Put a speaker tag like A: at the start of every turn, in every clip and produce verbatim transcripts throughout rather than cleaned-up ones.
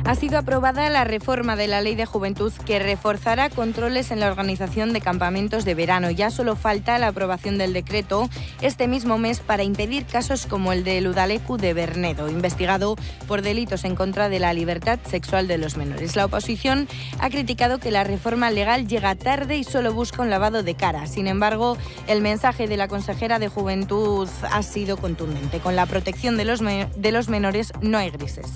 A: Ha sido aprobada la reforma de la Ley de Juventud que reforzará controles en la organización de campamentos de verano. Ya solo falta la aprobación del decreto este mismo mes para impedir casos como el del Udalecu de Bernedo, investigado por delitos en contra de la libertad sexual de los menores. La oposición ha criticado que la reforma legal llega tarde y solo busca un lavado de cara. Sin embargo, el mensaje de la consejera de Juventud ha sido contundente. Con la protección de los, me- de los menores no hay grises.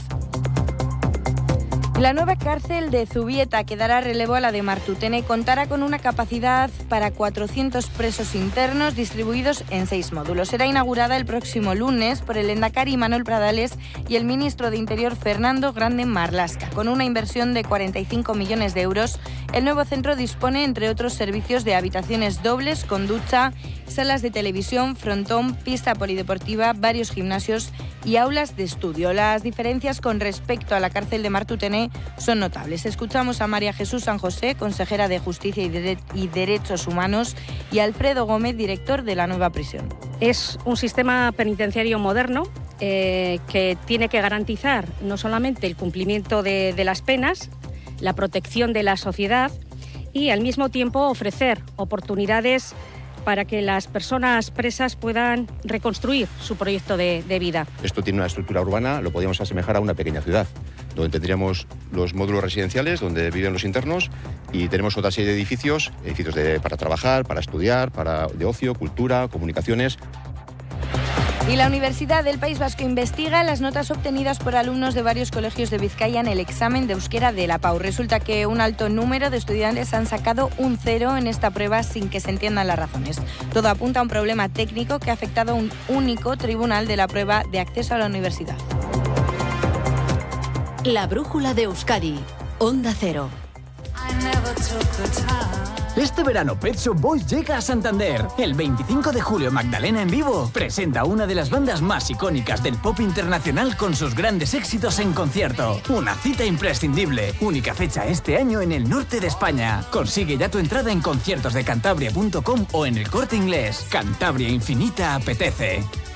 A: La nueva cárcel de Zubieta, que dará relevo a la de Martutene, contará con una capacidad para cuatrocientos presos internos distribuidos en seis módulos. Será inaugurada el próximo lunes por el lehendakari Manuel Pradales y el ministro de Interior Fernando Grande Marlaska. Con una inversión de cuarenta y cinco millones de euros, el nuevo centro dispone, entre otros servicios, de habitaciones dobles con ducha, salas de televisión, frontón, pista polideportiva, varios gimnasios y aulas de estudio. Las diferencias con respecto a la cárcel de Martutene son notables. Escuchamos a María Jesús San José, consejera de Justicia y, Dere- y Derechos Humanos, y a Alfredo Gómez, director de la nueva prisión.
B: Es un sistema penitenciario moderno eh, que tiene que garantizar no solamente el cumplimiento de, de las penas, la protección de la sociedad y al mismo tiempo ofrecer oportunidades para que las personas presas puedan reconstruir su proyecto de, de vida.
C: Esto tiene una estructura urbana, lo podríamos asemejar a una pequeña ciudad, donde tendríamos los módulos residenciales donde viven los internos y tenemos otra serie de edificios, edificios de, para trabajar, para estudiar, para, de ocio, cultura, comunicaciones.
A: Y la Universidad del País Vasco investiga las notas obtenidas por alumnos de varios colegios de Vizcaya en el examen de euskera de la P A U. Resulta que un alto número de estudiantes han sacado un cero en esta prueba sin que se entiendan las razones. Todo apunta a un problema técnico que ha afectado a un único tribunal de la prueba de acceso a la universidad.
D: La brújula de Euskadi, Onda Cero.
E: Este verano Pet Shop Boys llega a Santander. El veinticinco de julio Magdalena en vivo presenta una de las bandas más icónicas del pop internacional con sus grandes éxitos en concierto. Una cita imprescindible. Única fecha este año en el norte de España. Consigue ya tu entrada en conciertos de cantabria punto com o en el Corte Inglés. Cantabria Infinita apetece.